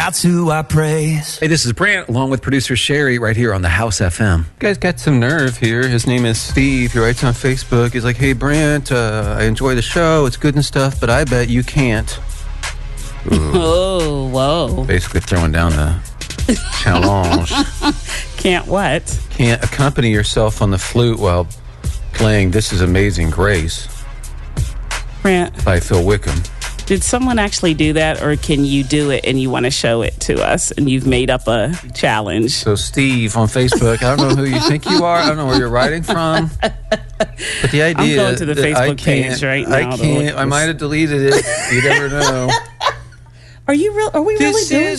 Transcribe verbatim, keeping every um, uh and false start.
That's who I praise. Hey, this is Brant, along with producer Sherry, right here on the House F M. You guys got some nerve here. His name is Steve. He writes on Facebook. He's like, hey, Brant, uh, I enjoy the show. It's good and stuff, but I bet you can't. Ooh. Oh, whoa. Basically throwing down the challenge. Can't what? Can't accompany yourself on the flute while playing This Is Amazing Grace. Brant. By Phil Wickham. Did someone actually do that, or can you do it and you want to show it to us and you've made up a challenge? So, Steve on Facebook, I don't know who you think you are. I don't know where you're writing from. But the idea I'm going to the Facebook page right now. I can't. I might have deleted it. You never know. Are you real? Are we this really doing is